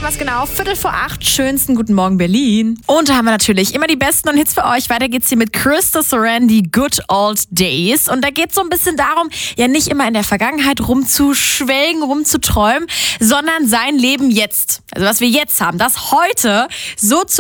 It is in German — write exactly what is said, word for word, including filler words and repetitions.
haben wir es genau. Viertel vor acht. Schönsten guten Morgen, Berlin. Und da haben wir natürlich immer die besten und Hits für euch. Weiter geht's hier mit Krista Soren, die Good Old Days. Und da geht's so ein bisschen darum, ja nicht immer in der Vergangenheit rumzuschwelgen, rumzuträumen, sondern sein Leben jetzt. Also was wir jetzt haben, das heute so zu